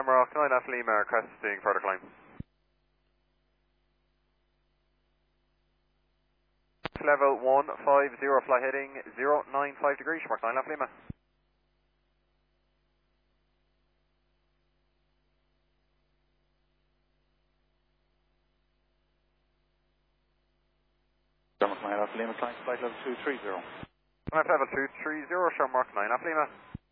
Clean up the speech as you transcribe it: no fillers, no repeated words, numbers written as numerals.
Shamrock 9 Alpha Lima, cresting further climb. Level 150, fly heading 095 degrees, Shamrock 9 Alpha Lima. Shamrock 9 Alpha Lima, flying flight level 230. Level 230, Shamrock 9 Alpha Lima.